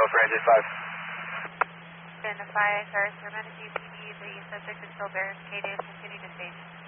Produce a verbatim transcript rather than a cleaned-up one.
Golf Range five. Identify car Sermon P P D. The subject is still barricaded. Continue to stage.